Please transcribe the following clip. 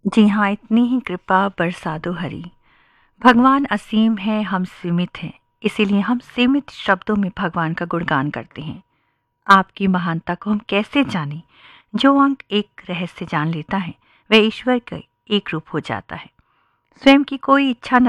जी हाँ, इतनी ही कृपा बरसा दो हरी। भगवान असीम है, हम सीमित हैं, इसीलिए हम सीमित शब्दों में भगवान का गुणगान करते हैं। आपकी महानता को हम कैसे जानें? जो अंक एक रहस्य जान लेता है, वह ईश्वर का एक रूप हो जाता है। स्वयं की कोई इच्छा न